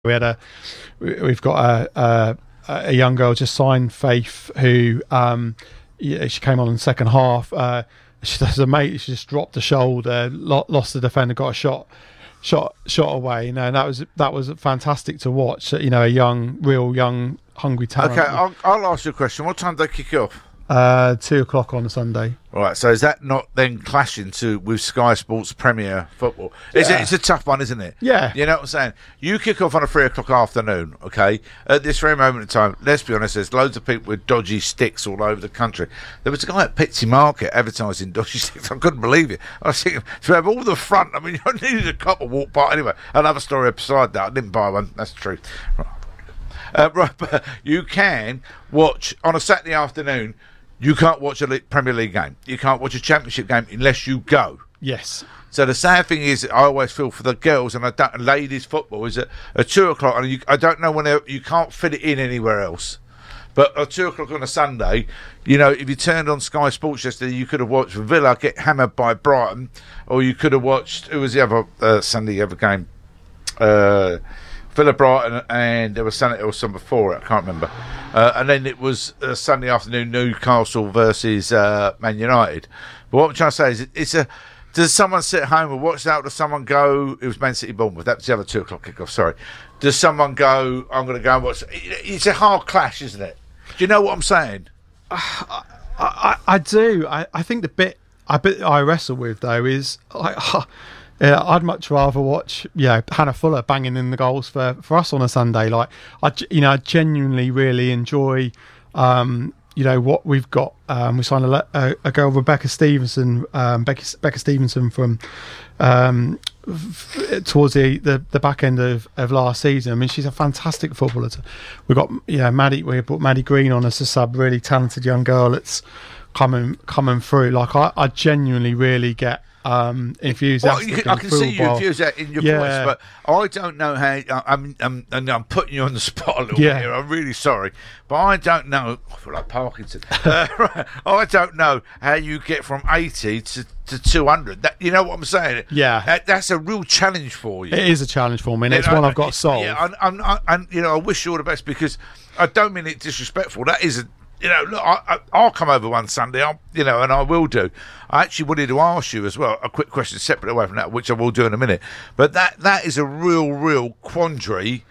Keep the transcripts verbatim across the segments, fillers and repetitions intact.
We had a, we've got a a, a young girl just signed, Faith, who um, yeah, she came on in the second half. Uh, she does a mate. She just dropped the shoulder, lost the defender, got a shot, shot, shot away. You know, and that was that was fantastic to watch. You know, a young, real young, hungry talent. Okay, I'll, I'll ask you a question. What time do they kick off? Uh, two o'clock on a Sunday. All right, so is that not then clashing to with Sky Sports Premier Football? It's, Yeah. a, it's a tough one, isn't it? Yeah. You know what I'm saying? You kick off on a three o'clock afternoon, okay? At this very moment in time, let's be honest, there's loads of people with dodgy sticks all over the country. There was a guy at Pitsy Market advertising dodgy sticks. I couldn't believe it. I was thinking, to have all the front, I mean, you needed a couple walk by. Anyway, another story beside that. I didn't buy one. That's the truth. Right. Uh, right, but you can watch on a Saturday afternoon. You can't watch a Le- Premier League game. You can't watch a Championship game unless you go. Yes. So the sad thing is, I always feel for the girls and I don't, ladies football is at, at two o'clock, and you, I don't know when you can't fit it in anywhere else. But at two o'clock on a Sunday, you know, if you turned on Sky Sports yesterday, you could have watched Villa get hammered by Brighton, or you could have watched, who was the other uh, Sunday other game? Uh, Villa Brighton, and there was something else on before it, I can't remember. Uh, and then it was uh, Sunday afternoon, Newcastle versus uh, Man United. But what I'm trying to say is, it, it's a. Does someone sit at home and watch that? Does someone go? It was Man City Bournemouth. That was the other two o'clock kickoff. Sorry. Does someone go? I'm going to go and watch. It's a hard clash, isn't it? Do you know what I'm saying? I, I, I do. I, I think the bit I bit I wrestle with though is like. Yeah, I'd much rather watch, you know, Hannah Fuller banging in the goals for, for us on a Sunday. Like, I, you know, I genuinely really enjoy, um, you know, what we've got. Um, we signed a, a, a girl, Rebecca Stevenson, um, Becky, Becca Stevenson from um, f- towards the, the, the back end of, of last season. I mean, she's a fantastic footballer. We've got, you know, Maddie. We put Maddie Green on as a sub, really talented young girl that's coming coming through. Like, I, I genuinely really get. Um, enthusiastic. Well, you can, I can see you infuse that in your yeah. voice, but I don't know how. I'm, I'm, and I'm putting you on the spot a little yeah. bit here. I'm really sorry, but I don't know. I feel like Parkinson. uh, right, I don't know how you get from eighty to, to two hundred. That, you know what I'm saying? Yeah, that, that's a real challenge for you. It is a challenge for me, and you it's know, one I've got to solve. Yeah, I'm, I'm, I'm, and you know, I wish you all the best because I don't mean it disrespectful. That is a. You know, look, I, I, I'll come over one Sunday, I'll, you know, and I will do. I actually wanted to ask you as well a quick question separate away from that, which I will do in a minute. But that that is a real, real quandary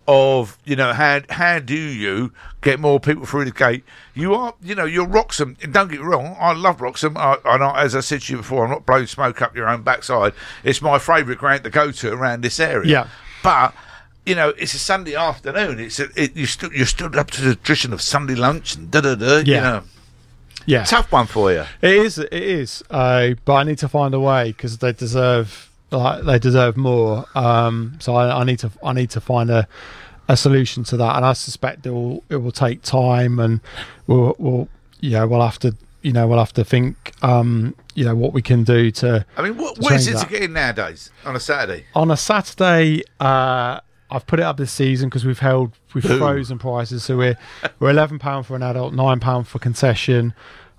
of, you know, how how do you get more people through the gate? You are, you know, you're Wroxham. Don't get me wrong, I love Wroxham. I, and I, as I said to you before, I'm not blowing smoke up your own backside. It's my favourite ground to go to around this area. Yeah. But... You know, it's a Sunday afternoon. It's a, it, you stood you stood up to the tradition of Sunday lunch and da da da. Yeah, you know. Yeah, tough one for you. It is. It is. Uh, but I need to find a way because they deserve like they deserve more. Um, so I, I need to I need to find a a solution to that, and I suspect it will it will take time, and we'll we'll yeah we'll have to you know we'll have to think um, you know what we can do to. I mean, what, to what is it that. to get in nowadays on a Saturday? On a Saturday. Uh, I've put it up this season because we've held we've Ooh. frozen prices, so we're we're eleven pound for an adult, nine pound for concession,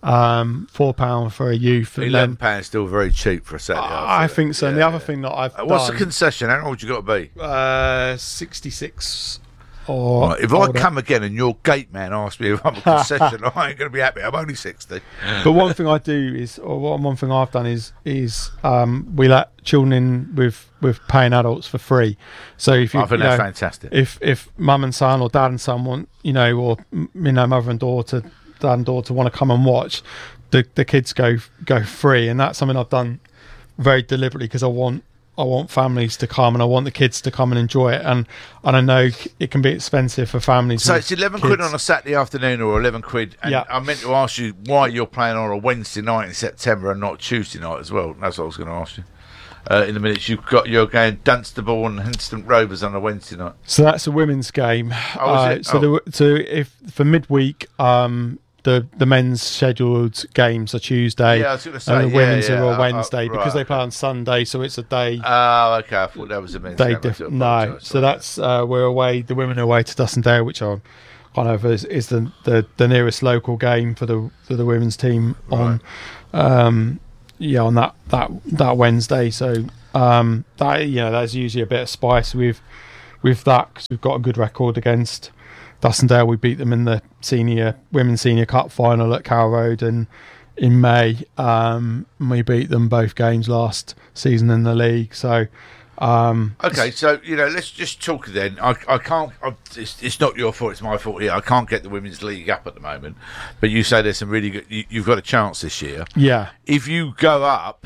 um, four pound for a youth. Eleven pounds still very cheap for a Saturday. I, I think so. Yeah, and the other yeah. thing that I've uh, what's done, the concession? How old you got to be? Uh, sixty-six. Or right, if older. I come again and your gate man asks me if I'm a concession, I ain't going to be happy. I'm only sixty. But one thing I do is, or one one thing I've done is, is um, we let children in with, with paying adults for free. So if you, I think you that's know, fantastic. If if mum and son or dad and son want, you know, or you know, mother and daughter, dad and daughter want to come and watch, the the kids go go free, and that's something I've done very deliberately because I want. I want families to come and I want the kids to come and enjoy it, and, and I know it can be expensive for families. So it's eleven kids. quid on a Saturday afternoon or eleven quid. And yeah. I meant to ask you why you're playing on a Wednesday night in September and not Tuesday night as well. That's what I was going to ask you. Uh, in a minute, you've got you're going Dunstable and Henston Rovers on a Wednesday night. So that's a women's game. Oh, is uh, it? So, oh. the, so if for midweek, um, the the men's scheduled games are Tuesday, yeah, I was going to say, and the yeah, women's yeah, are uh, on Wednesday uh, because right, they play okay. on Sunday, so it's a day. Oh, okay. I thought that was a men's day game. diff- no, so that's uh, we're away. The women are away to Dustindale, which are kind of is, is the, the the nearest local game for the for the women's team on, right. um, yeah, on that that that Wednesday. So um, that you know that's usually a bit of spice with with that, because we've got a good record against Dussindale. We beat them in the senior women's senior cup final at Carrow Road and in May. Um, and we beat them both games last season in the league. So. Um, okay, so you know, let's just talk then. I, I can't. I, it's, it's not your fault. It's my fault here. I can't get the women's league up at the moment. But you say there's some really good. You, you've got a chance this year. Yeah. If you go up,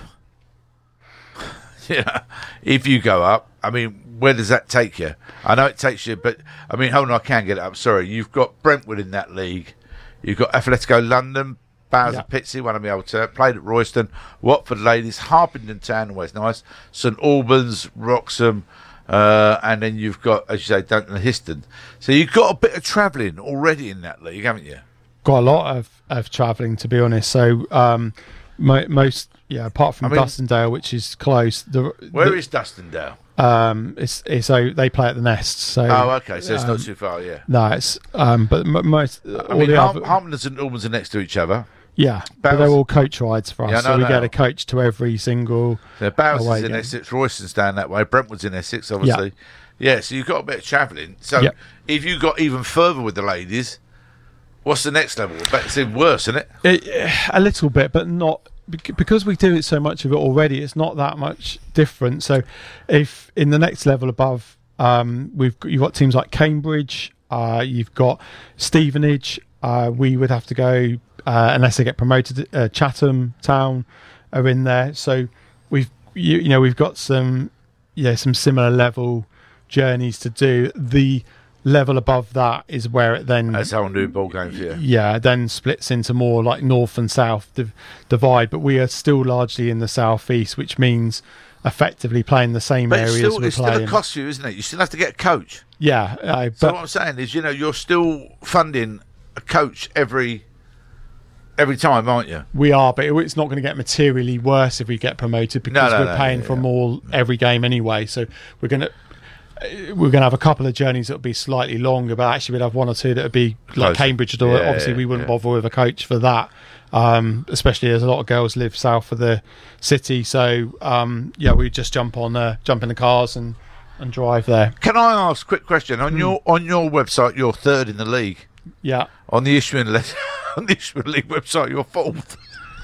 yeah. If you go up, I mean, where does that take you? I know it takes you, but I mean, hold on, I can get it up. Sorry, you've got Brentwood in that league. You've got Atletico London. Bowers yeah. and Pitsea, one of my old turn, played at Royston, Watford Ladies, Harpenden Town, always nice, St Albans, Wroxham, uh, and then you've got, as you say, Dunton and Histon. So you've got a bit of travelling already in that league, haven't you? Got a lot of, of travelling, to be honest. So um, mo- most, yeah, apart from I mean, Dussindale, which is close. The, where the, is Dussindale? Um, it's, it's so they play at the Nest. So oh, okay, so it's um, not too far, yeah. No, it's um, but m- most. I all mean, the Har- other, Harpenden and St Albans are next to each other. Yeah, but they're all coach rides for us, yeah, no, so we no. get a coach to every single. So Bowers is in game. Essex, Royston's down that way, Brentwood's in Essex, obviously. Yeah, yeah so you've got a bit of travelling. So yeah. if you got even further with the ladies, what's the next level? I bet it's even worse, isn't it? it? A little bit, but not because we do it so much of it already. It's not that much different. So if in the next level above, um, we've you've got teams like Cambridge, uh, you've got Stevenage. Uh, we would have to go. Uh, unless they get promoted, uh, Chatham Town are in there. So we've you, you know we've got some yeah some similar level journeys to do. The level above that is where it then that's how a new ball game for you. Yeah, then splits into more like north and south div- divide. But we are still largely in the southeast, which means effectively playing the same but areas it's still, we're it's playing. Still a cost you, isn't it? You still have to get a coach. Yeah. Uh, so but what I'm saying is, you know, you're still funding a coach every. Every time, aren't you? We are, but it's not going to get materially worse if we get promoted because no, no, we're no, paying yeah, for yeah. more every game anyway. So we're going to we're going to have a couple of journeys that will be slightly longer, but actually we'd have one or two that would be like Close. Cambridge. Or yeah, obviously, yeah, we wouldn't yeah. bother with a coach for that, um, especially as a lot of girls live south of the city. So um, yeah, we just jump on, uh, jump in the cars and, and drive there. Can I ask a quick question on mm. your on your website? You're third in the league. Yeah. On the Ishmael on the Ishmael League website, you're fourth.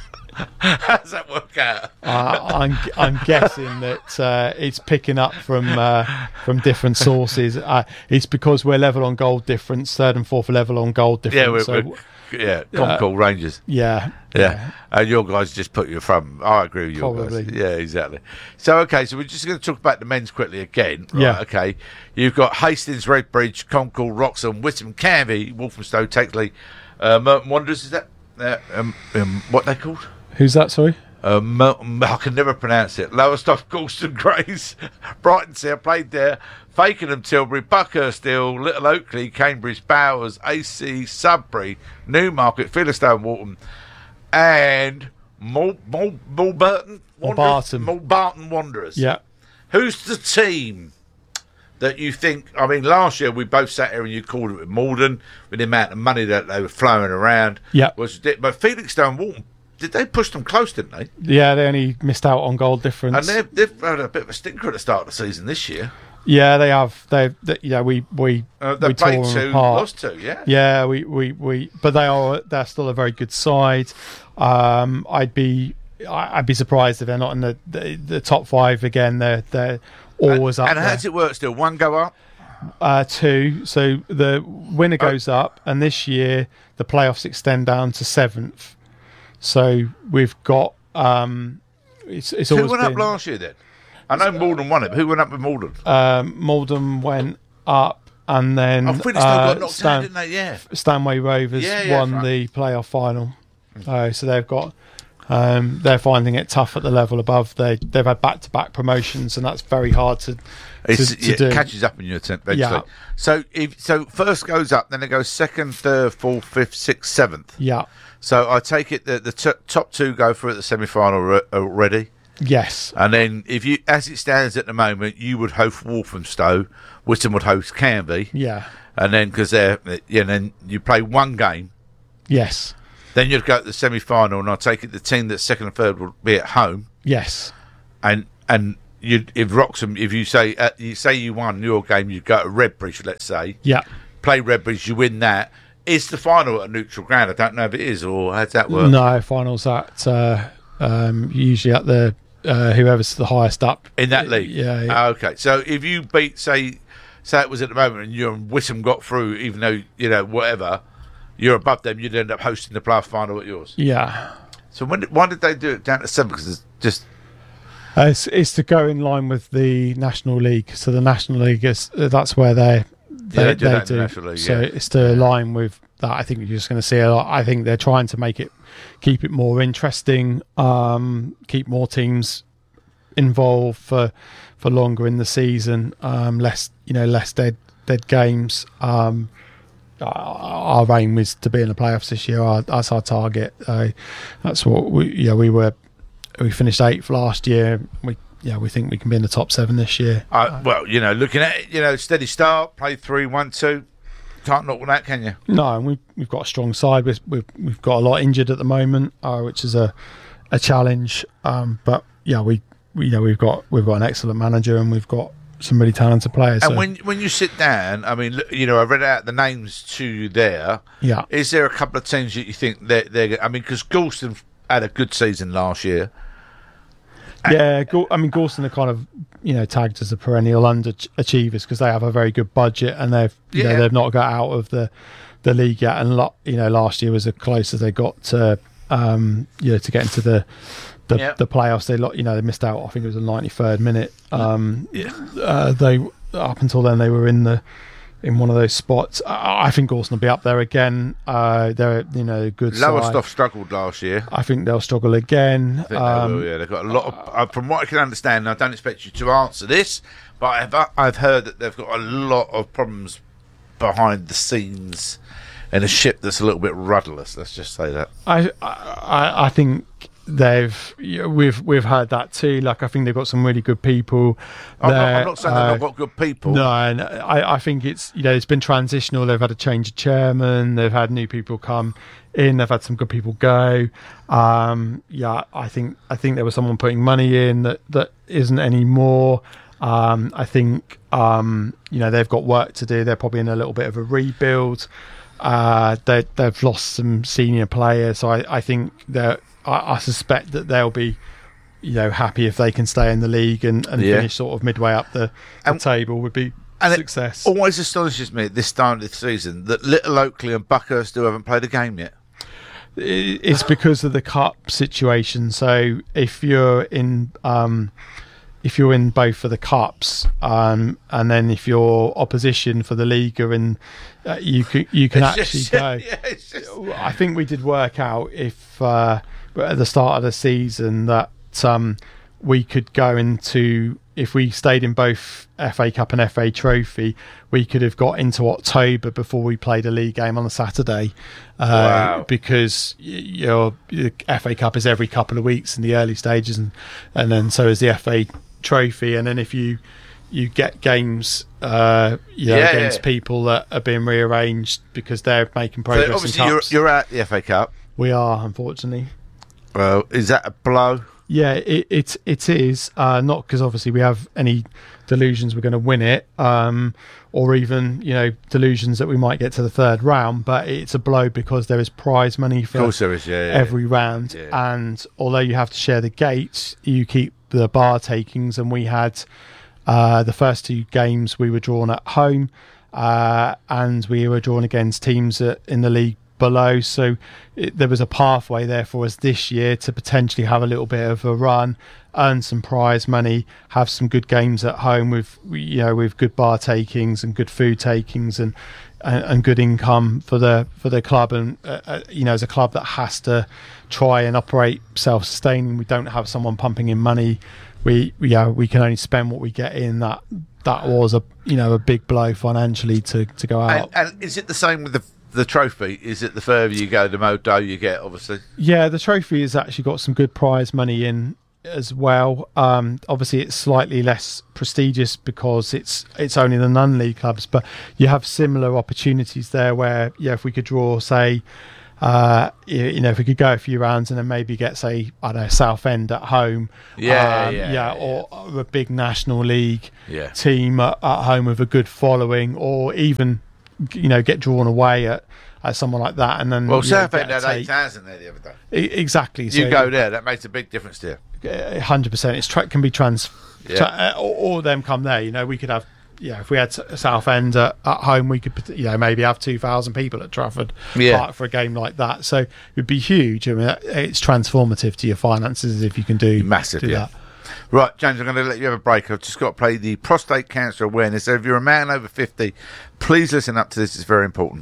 How does that work out? uh, I'm I'm guessing that uh, it's picking up from uh, from different sources. Uh, it's because we're level on goal difference, third and fourth level on goal difference. Yeah, we're, so, we're yeah, Concord uh, Rangers. Yeah, yeah, yeah, and your guys just put you from. I agree with you. Probably. Guys. Yeah, exactly. So okay, so we're just going to talk about the men's quickly again. Right, yeah. Okay, you've got Hastings, Redbridge, Concord, Wroxham, Witham, Canvey, Walthamstow, Takeley, uh, Merton Wanderers. Is that uh, um, um, what they called? Who's that? Sorry. Uh, Merton, I can never pronounce it. Lowestoft, Galston, Grays, Brighton, I played there. Fakenham, Tilbury, Buckhurst, Hill, Little Oakley, Cambridge, Bowers, A C, Sudbury, Newmarket, Featherstone, Walton, and Mul- Mul- Mulburton, Mulbarton. Mulbarton Wanderers. Yeah. Who's the team that you think? I mean, last year we both sat here and you called it with Malden with the amount of money that they were flowing around. Yeah. Was but Felixstowe and Walton. Did they push them close, didn't they? Yeah, they only missed out on goal difference. And they've, they've had a bit of a stinker at the start of the season this year. Yeah, they have. They, they yeah, we we uh, they we played tore two, them apart. lost two. Yeah, yeah, we, we, we but they are they're still a very good side. Um, I'd be I'd be surprised if they're not in the, the, the top five again. They're they're always and, up. And there. how does it work? Still one go up. Uh, two. So the winner goes oh. up, and this year the playoffs extend down to seventh. So we've got um, it's it's who always went been, up last year then? I know Malden won it, but who went up with Malden? Um, Malden went up, and then I think they still uh, got knocked Stan- out, didn't they? Yeah. Stanway Rovers yeah, yeah, won right. the playoff final. Uh, so they've got um, they're finding it tough at the level above. They they've had back to back promotions, and that's very hard to. It's, to, to yeah, do. It catches up in your attempt eventually. Yeah. So if so, first goes up, then it goes second, third, fourth, fifth, sixth, seventh. Yeah. So I take it that the t- top two go through at the semi-final re- already. Yes. And then, if you, as it stands at the moment, you would host Walthamstow, Witham would host Canvey. Yeah. And then, because they're, yeah, then you play one game. Yes. Then you'd go to the semi-final, and I take it the team that's second and third would be at home. Yes. And and you if Wroxham, if you say uh, you say you won your game, you go to Redbridge, let's say, Yeah. play Redbridge, you win that. Is the final at a neutral ground? I don't know if it is, or how does that work? No, finals at uh, um, usually at the uh, whoever's the highest up In that league? Yeah, yeah. Ah, okay. So if you beat, say, say it was at the moment, and you and Wickham got through, even though, you know, whatever, you're above them, you'd end up hosting the playoff final at yours. Yeah. So when did, why did they do it down to seven? Because it's just... Uh, it's, it's to go in line with the National League. So the National League is that's where they they, Yeah, they do they that in do. the National League, so yeah. it's to align with that. I think you're just going to see a lot. I think they're trying to make it keep it more interesting, um, keep more teams involved for for longer in the season, um, less you know less dead dead games. Um, our our aim is to be in the playoffs this year. Our, that's our target. Uh, that's what we yeah we were. We finished eighth last year. We yeah, we think we can be in the top seven this year. Uh, well, you know, looking at it, you know, steady start, play three, one, two. Can't knock that, can you? No, and we've we've got a strong side. We've we've, we've got a lot injured at the moment, uh, which is a a challenge. Um, but yeah, we, we you know we've got we've got an excellent manager and we've got some really talented players. And so, when when you sit down, I mean, look, you know, I read out the names to you there. yeah, Is there a couple of teams that you think they're, they're I mean, because Galston had a good season last year. yeah. Gal- I mean, Galston are kind of you know tagged as the perennial underachievers because they have a very good budget and they've you Yeah. know they've not got out of the the league yet. And lo- you know, last year was as close as they got to um, you know to get into the the, Yeah. the playoffs. They lo- you know they missed out. I think it was the ninety-third minute. Um, Yeah. uh, they up until then they were in the in one of those spots. I, I think Galston will be up there again. Uh, they're you know a good side. Lowestoft struggled last year. I think they'll struggle again. I think Um, they will, yeah. They've got a lot of, uh, from what I can understand, I don't expect you to answer this, but I've, I've heard that they've got a lot of problems behind the scenes and a ship that's a little bit rudderless, let's just say that. I, I I think they've yeah, we've we've heard that too. Like I think they've got some really good people. I'm not, there. I'm not saying they've Uh, not got good people. No, and I, I think it's you know it's been transitional. They've had a change of chairman. They've had new people come in. They've had some good people go. Um, yeah, I think I think there was someone putting money in that that isn't anymore. Um, I think um, you know they've got work to do. They're probably in a little bit of a rebuild. Uh, they they've lost some senior players, so I, I think that I, I suspect that they'll be you know happy if they can stay in the league and, and Yeah. finish sort of midway up the, the And- table would be and it success. always astonishes me at this time of the season that Little Oakley and Buckhurst still haven't played a game yet. I- it's because of the cup situation. So if you're in um, if you're in both for the cups, um, and then if you're opposition for the league are in, uh, you can you can It's actually just- go. yeah, it's just- I think we did work out if uh, at the start of the season that um, we could go into if we stayed in both F A Cup and F A Trophy, we could have got into October before we played a league game on a Saturday. Uh, Wow. Because y- your, your F A Cup is every couple of weeks in the early stages, and and then so is the F A Trophy. And then if you you get games uh, you know, Yeah, against yeah. people that are being rearranged because they're making So progress in obviously you're, cups. you're at the F A Cup. We are, unfortunately. Well, is that a blow? Yeah, it it, it is. Uh, not because obviously we have any delusions we're going to win it, um, or even you know delusions that we might get to the third round. But it's a blow because there is prize money Of for course there is, yeah. yeah. every round, Yeah. and although you have to share the gates, you keep the bar takings. And we had uh, the first two games we were drawn at home, uh, and we were drawn against teams that, in the league below. So it, there was a pathway there for us this year to potentially have a little bit of a run, earn some prize money, have some good games at home with you know with good bar takings and good food takings and and, and good income for the for the club. And uh, uh, you know as a club that has to try and operate self-sustaining, we don't have someone pumping in money. We yeah we can only spend what we get in. That that was a you know a big blow financially to to go out. And, and is it the same with the the trophy? Is it the further you go, the more dough you get, obviously? Yeah, the trophy has actually got some good prize money in as well. Um, obviously, it's slightly less prestigious because it's it's only the non-league clubs, but you have similar opportunities there where, yeah, if we could draw, say, Uh, you, you know, if we could go a few rounds and then maybe get, say, I don't know, Southend at home, yeah, um, yeah, yeah, yeah, or a big National League yeah. team at, at home with a good following, or even, you know, get drawn away at, at someone like that, and then well, Southend had eight thousand there the other day. Exactly, you so go there, that makes a big difference there. one hundred percent. It's tra- can be trans, yeah. tra- or, or them come there. You know, we could have. Yeah, if we had Southend at, at home, we could, you know, maybe have two thousand people at Trafford yeah. Park for a game like that. So it would be huge. I mean, it's transformative to your finances if you can do massive. Do yeah. that. Right, James, I'm going to let you have a break. I've just got to play the prostate cancer awareness. So if you're a man over fifty, please listen up to this. It's very important.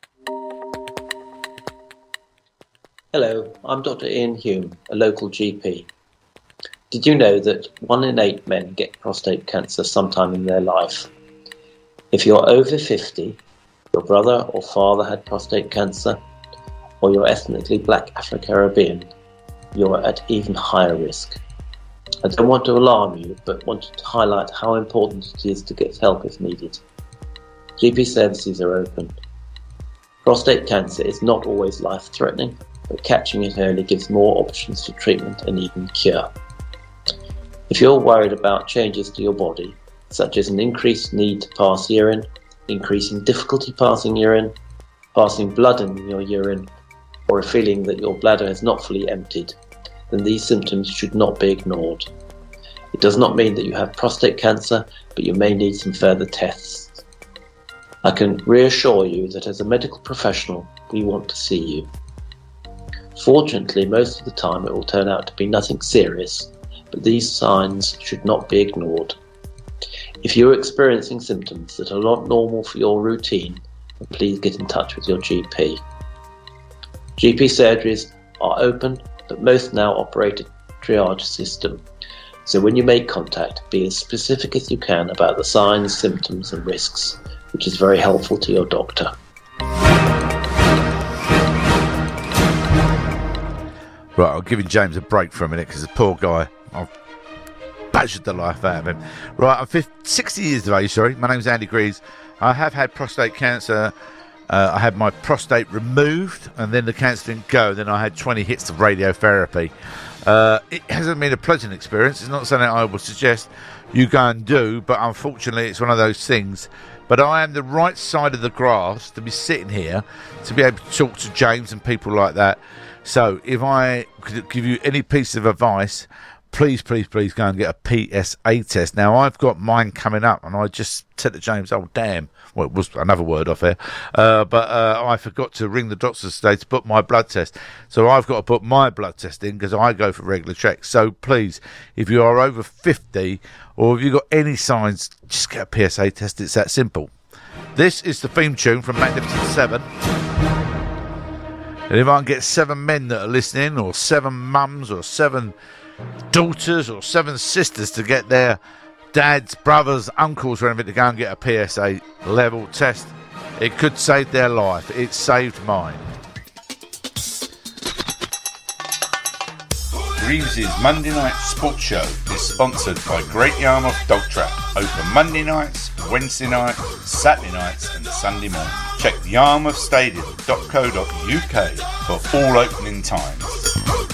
Hello, I'm Doctor Ian Hume, a local G P. Did you know that one in eight men get prostate cancer sometime in their life? If you're over fifty, your brother or father had prostate cancer, or you're ethnically black Afro-Caribbean, you're at even higher risk. I don't want to alarm you, but wanted to highlight how important it is to get help if needed. G P services are open. Prostate cancer is not always life-threatening, but catching it early gives more options for treatment and even cure. If you're worried about changes to your body, such as an increased need to pass urine, increasing difficulty passing urine, passing blood in your urine, or a feeling that your bladder is not fully emptied, then these symptoms should not be ignored. It does not mean that you have prostate cancer, but you may need some further tests. I can reassure you that as a medical professional, we want to see you. Fortunately, most of the time it will turn out to be nothing serious, but these signs should not be ignored. If you're experiencing symptoms that are not normal for your routine, then please get in touch with your G P. G P surgeries are open, but most now operate a triage system. So when you make contact, be as specific as you can about the signs, symptoms and risks, which is very helpful to your doctor. Right, I'm giving James a break for a minute because the poor guy, I've badgered the life out of him. Right, I'm fifty, sixty years of age, sorry. My name's Andy Greaves. I have had prostate cancer. Uh, I had my prostate removed and then the cancer didn't go. Then I had twenty hits of radiotherapy. Uh, it hasn't been a pleasant experience. It's not something I would suggest you go and do, but unfortunately it's one of those things. But I am the right side of the grass to be sitting here, to be able to talk to James and people like that. So if I could give you any piece of advice, please, please, please go and get a P S A test. Now, I've got mine coming up, and I just said to James, oh, damn. Well, it was another word off there. Uh, but uh, I forgot to ring the doctors today to book my blood test. So I've got to put my blood test in because I go for regular checks. So please, if you are over fifty or if you've got any signs, just get a P S A test. It's that simple. This is the theme tune from Magnificent Seven. And if I can get seven men that are listening, or seven mums, or seven daughters, or seven sisters to get their dads, brothers, uncles, or anything to go and get a P S A level test, it could save their life. It saved mine. Greaves' Monday Night Sports Show is sponsored by Great Yarmouth Dog Trap. Open Monday nights, Wednesday nights, Saturday nights and Sunday morning. Check yarmouth stadium dot co dot uk for all opening times.